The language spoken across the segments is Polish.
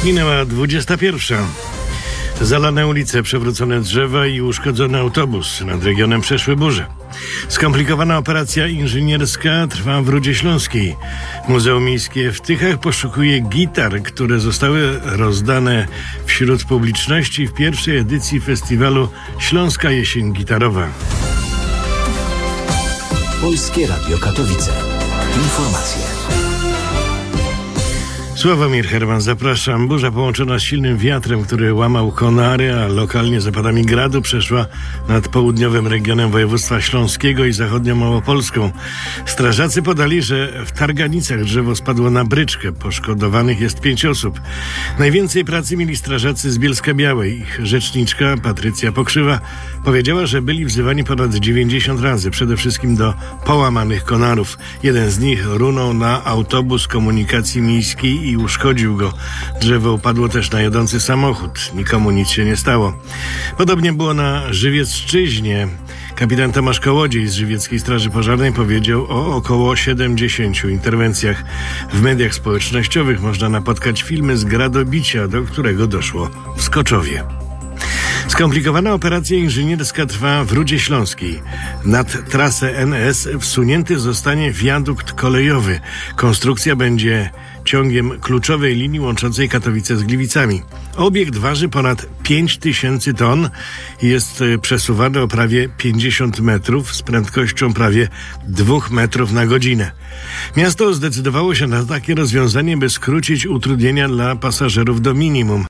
Minęła 21. Zalane ulice, przewrócone drzewa i uszkodzony autobus. Nad regionem przeszły burze. Skomplikowana operacja inżynierska trwa w Rudzie Śląskiej. Muzeum Miejskie w Tychach poszukuje gitar, które zostały rozdane wśród publiczności w pierwszej edycji festiwalu Śląska Jesień Gitarowa. Polskie Radio Katowice. Informacje. Sławomir Herman, zapraszam. Burza połączona z silnym wiatrem, który łamał konary, a lokalnie zapadami gradu, przeszła nad południowym regionem województwa śląskiego i zachodnią Małopolską. Strażacy podali, że w Targanicach drzewo spadło na bryczkę. Poszkodowanych jest 5 osób. Najwięcej pracy mieli strażacy z Bielska-Białej. Ich rzeczniczka Patrycja Pokrzywa powiedziała, że byli wzywani ponad 90 razy, przede wszystkim do połamanych konarów. Jeden z nich runął na autobus komunikacji miejskiej i uszkodził go. Drzewo upadło też na jadący samochód. Nikomu nic się nie stało. Podobnie było na Żywiecczyźnie. Kapitan Tomasz Kołodziej z Żywieckiej Straży Pożarnej powiedział o około 70 interwencjach. W mediach społecznościowych można napotkać filmy z gradobicia, do którego doszło w Skoczowie. Skomplikowana operacja inżynierska trwa w Rudzie Śląskiej. Nad trasę NS wsunięty zostanie wiadukt kolejowy. Konstrukcja będzie ciągiem kluczowej linii łączącej Katowice z Gliwicami. Obiekt waży ponad 5000 ton i jest przesuwany o prawie 50 metrów z prędkością prawie 2 metrów na godzinę. Miasto zdecydowało się na takie rozwiązanie, by skrócić utrudnienia dla pasażerów do minimum.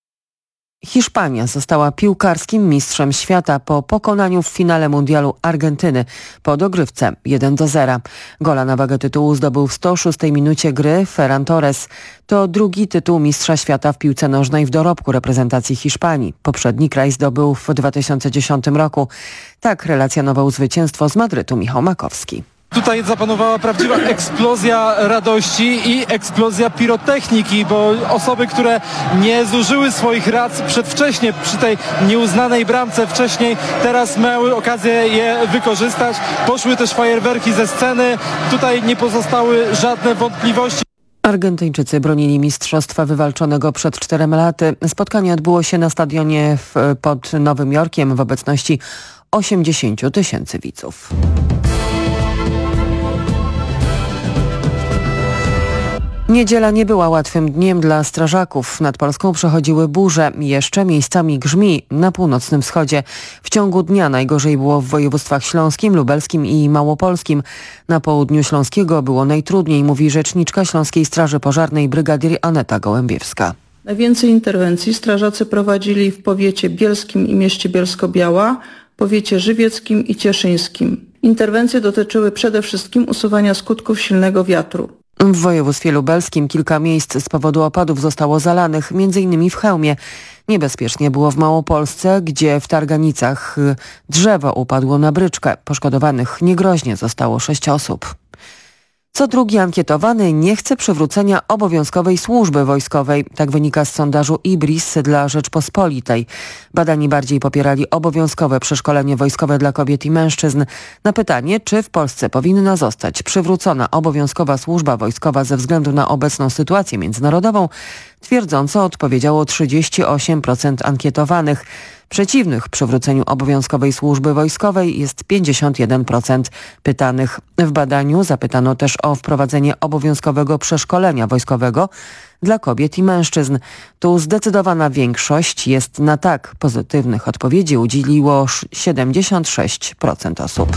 Hiszpania została piłkarskim mistrzem świata po pokonaniu w finale mundialu Argentyny po dogrywce 1-0. Gola na wagę tytułu zdobył w 106 minucie gry Ferran Torres. To drugi tytuł mistrza świata w piłce nożnej w dorobku reprezentacji Hiszpanii. Poprzedni kraj zdobył w 2010 roku. Tak relacjonował zwycięstwo z Madrytu Michał Makowski. Tutaj zapanowała prawdziwa eksplozja radości i eksplozja pirotechniki, bo osoby, które nie zużyły swoich racji przedwcześnie przy tej nieuznanej bramce wcześniej, teraz miały okazję je wykorzystać. Poszły też fajerwerki ze sceny. Tutaj nie pozostały żadne wątpliwości. Argentyńczycy bronili mistrzostwa wywalczonego przed 4 laty. Spotkanie odbyło się na stadionie pod Nowym Jorkiem w obecności 80 000 widzów. Niedziela nie była łatwym dniem dla strażaków. Nad Polską przechodziły burze, jeszcze miejscami grzmi na północnym wschodzie. W ciągu dnia najgorzej było w województwach śląskim, lubelskim i małopolskim. Na południu śląskiego było najtrudniej, mówi rzeczniczka Śląskiej Straży Pożarnej brygadier Aneta Gołębiewska. Najwięcej interwencji strażacy prowadzili w powiecie bielskim i mieście Bielsko-Biała, powiecie żywieckim i cieszyńskim. Interwencje dotyczyły przede wszystkim usuwania skutków silnego wiatru. W województwie lubelskim kilka miejsc z powodu opadów zostało zalanych, m.in. w Chełmie. Niebezpiecznie było w Małopolsce, gdzie w Targanicach drzewo upadło na bryczkę. Poszkodowanych niegroźnie zostało 6 osób. Co drugi ankietowany nie chce przywrócenia obowiązkowej służby wojskowej. Tak wynika z sondażu IBRIS dla Rzeczpospolitej. Badani bardziej popierali obowiązkowe przeszkolenie wojskowe dla kobiet i mężczyzn. Na pytanie, czy w Polsce powinna zostać przywrócona obowiązkowa służba wojskowa ze względu na obecną sytuację międzynarodową, twierdząco odpowiedziało 38% ankietowanych. Przeciwnych przywróceniu obowiązkowej służby wojskowej jest 51% pytanych. W badaniu zapytano też o wprowadzenie obowiązkowego przeszkolenia wojskowego dla kobiet i mężczyzn. Tu zdecydowana większość jest na tak. Pozytywnych odpowiedzi udzieliło 76% osób.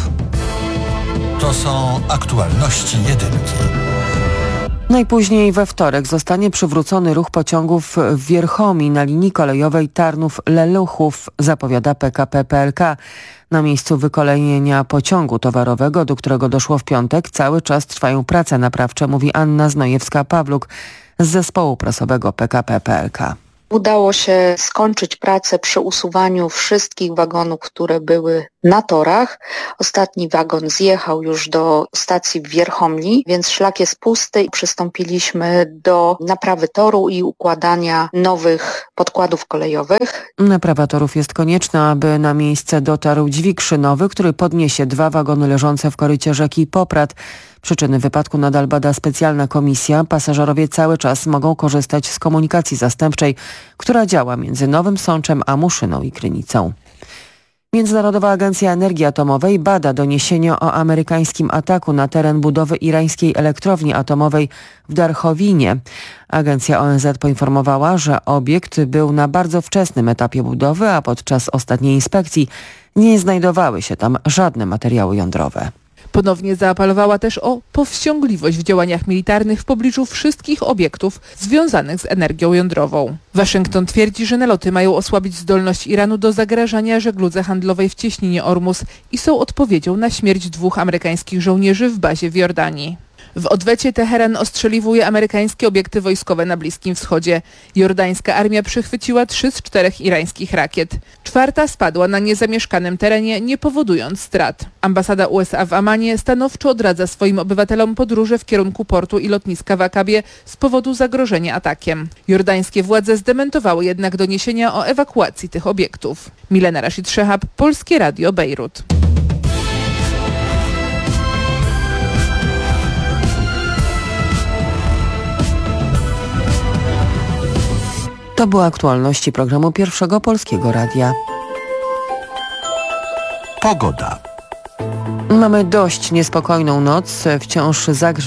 To są aktualności jedynki. Najpóźniej we wtorek zostanie przywrócony ruch pociągów w Wierchomi na linii kolejowej Tarnów-Leluchów, zapowiada PKP PLK. Na miejscu wykolejenia pociągu towarowego, do którego doszło w piątek, cały czas trwają prace naprawcze, mówi Anna Znojewska-Pawluk z zespołu prasowego PKP PLK. Udało się skończyć pracę przy usuwaniu wszystkich wagonów, które były na torach. Ostatni wagon zjechał już do stacji w Wierchomli, więc szlak jest pusty. Przystąpiliśmy do naprawy toru i układania nowych podkładów kolejowych. Naprawa torów jest konieczna, aby na miejsce dotarł dźwig szynowy, który podniesie 2 wagony leżące w korycie rzeki Poprad. Przyczyny wypadku nadal bada specjalna komisja. Pasażerowie cały czas mogą korzystać z komunikacji zastępczej, która działa między Nowym Sączem a Muszyną i Krynicą. Międzynarodowa Agencja Energii Atomowej bada doniesienia o amerykańskim ataku na teren budowy irańskiej elektrowni atomowej w Darchowinie. Agencja ONZ poinformowała, że obiekt był na bardzo wczesnym etapie budowy, a podczas ostatniej inspekcji nie znajdowały się tam żadne materiały jądrowe. Ponownie zaapelowała też o powściągliwość w działaniach militarnych w pobliżu wszystkich obiektów związanych z energią jądrową. Waszyngton twierdzi, że naloty mają osłabić zdolność Iranu do zagrażania żegludze handlowej w cieśninie Ormus i są odpowiedzią na śmierć 2 amerykańskich żołnierzy w bazie w Jordanii. W odwecie Teheran ostrzeliwuje amerykańskie obiekty wojskowe na Bliskim Wschodzie. Jordańska armia przychwyciła 3 z 4 irańskich rakiet. 4. spadła na niezamieszkanym terenie, nie powodując strat. Ambasada USA w Amanie stanowczo odradza swoim obywatelom podróże w kierunku portu i lotniska w Akabie z powodu zagrożenia atakiem. Jordańskie władze zdementowały jednak doniesienia o ewakuacji tych obiektów. Milena Rashid Szehab, Polskie Radio, Bejrut. To były aktualności programu Pierwszego Polskiego Radia. Pogoda. Mamy dość niespokojną noc, wciąż